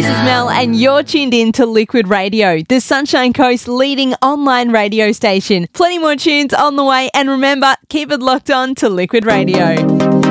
This is Mel and you're tuned in to Liquid Radio, the Sunshine Coast's leading online radio station. Plenty more tunes on the way, and remember, keep it locked on to Liquid Radio.